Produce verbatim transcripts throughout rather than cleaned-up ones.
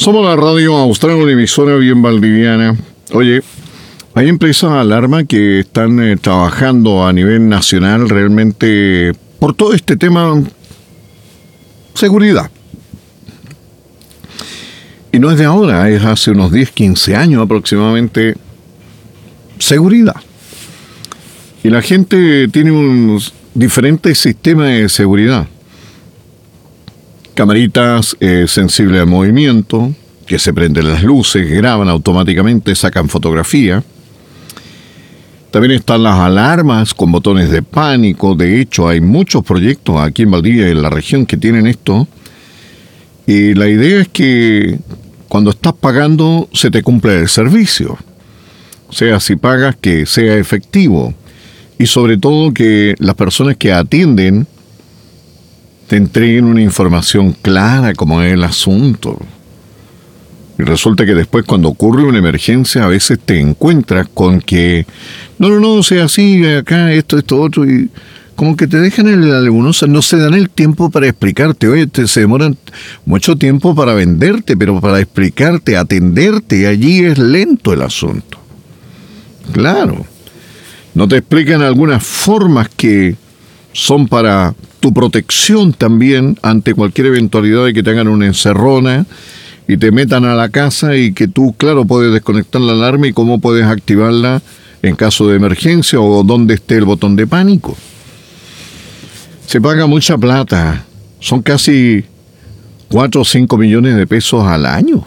Somos la radio austral, una emisora bien valdiviana. Oye, hay empresas de alarma que están eh, trabajando a nivel nacional realmente por todo este tema seguridad. Y no es de ahora, es hace unos diez, quince años aproximadamente, seguridad. Y la gente tiene un diferente sistema de seguridad. Camaritas eh, sensibles al movimiento, que se prenden las luces, graban automáticamente, sacan fotografía. También están las alarmas con botones de pánico. De hecho, hay muchos proyectos aquí en Valdivia y en la región que tienen esto. Y la idea es que cuando estás pagando se te cumple el servicio. O sea, si pagas, que sea efectivo. Y sobre todo que las personas que atienden te entreguen una información clara como es el asunto. Y resulta que después, cuando ocurre una emergencia, a veces te encuentras con que no, no, no, sea así, acá, esto, esto, otro, y como que te dejan el algunos, no se dan el tiempo para explicarte. Oye, te, se demoran mucho tiempo para venderte, pero para explicarte, atenderte, allí es lento el asunto. Claro. No te explican algunas formas que son para tu protección también ante cualquier eventualidad de que te hagan una encerrona y te metan a la casa y que tú, claro, puedes desconectar la alarma y cómo puedes activarla en caso de emergencia o dónde esté el botón de pánico. Se paga mucha plata, son casi cuatro o cinco millones de pesos al año.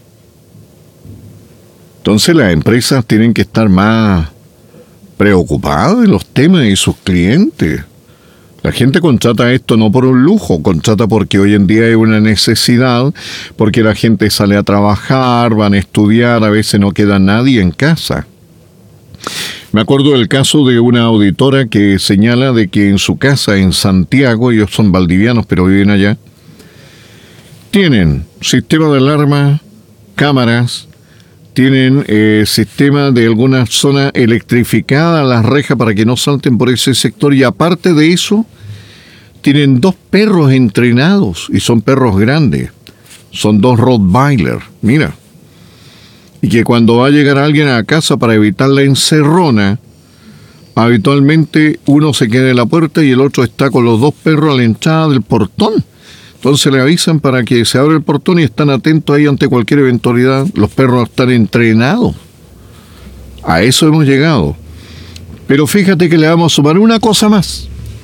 Entonces las empresas tienen que estar más preocupadas de los temas de sus clientes. La gente contrata esto no por un lujo, contrata porque hoy en día hay una necesidad, porque la gente sale a trabajar, van a estudiar, a veces no queda nadie en casa. Me acuerdo del caso de una auditora que señala de que en su casa en Santiago, ellos son valdivianos pero viven allá, tienen sistema de alarma, cámaras, tienen eh, sistema de alguna zona electrificada, las rejas para que no salten por ese sector, y aparte de eso, tienen dos perros entrenados, y son perros grandes, son dos Rottweiler, mira, y que cuando va a llegar alguien a la casa para evitar la encerrona, habitualmente uno se queda en la puerta y el otro está con los dos perros a la entrada del portón. Entonces le avisan para que se abra el portón y están atentos ahí ante cualquier eventualidad. Los perros están entrenados. A eso hemos llegado. Pero fíjate que le vamos a sumar una cosa más.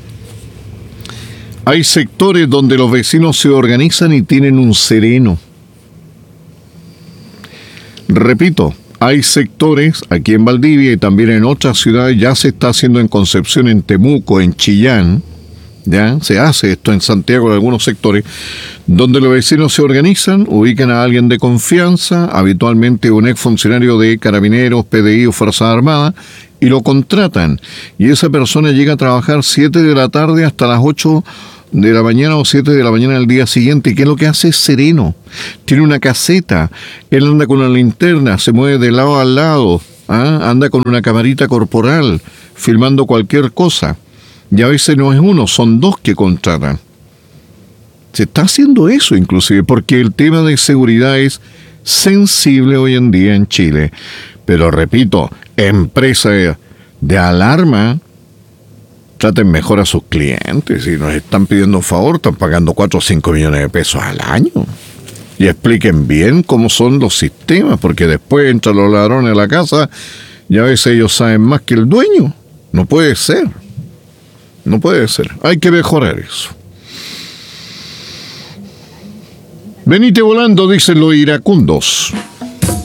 Hay sectores donde los vecinos se organizan y tienen un sereno. Repito, hay sectores aquí en Valdivia y también en otras ciudades, ya se está haciendo en Concepción, en Temuco, en Chillán. Ya se hace esto en Santiago en algunos sectores, donde los vecinos se organizan, ubican a alguien de confianza, habitualmente un exfuncionario de Carabineros, P D I o Fuerzas Armadas, y lo contratan. Y esa persona llega a trabajar siete de la tarde hasta las ocho de la mañana o siete de la mañana del día siguiente. ¿Y qué es lo que hace? Es sereno. Tiene una caseta, él anda con una linterna, se mueve de lado a lado, ¿ah? Anda con una camarita corporal, filmando cualquier cosa. Y a veces no es uno, son dos que contratan. Se está haciendo eso inclusive, porque el tema de seguridad es sensible hoy en día en Chile. Pero repito, empresas de alarma, traten mejor a sus clientes. Si nos están pidiendo un favor, están pagando cuatro o cinco millones de pesos al año. Y expliquen bien cómo son los sistemas, porque después entran los ladrones a la casa y a veces ellos saben más que el dueño. No puede ser. No puede ser. Hay que mejorar eso. Venite volando, dicen los iracundos.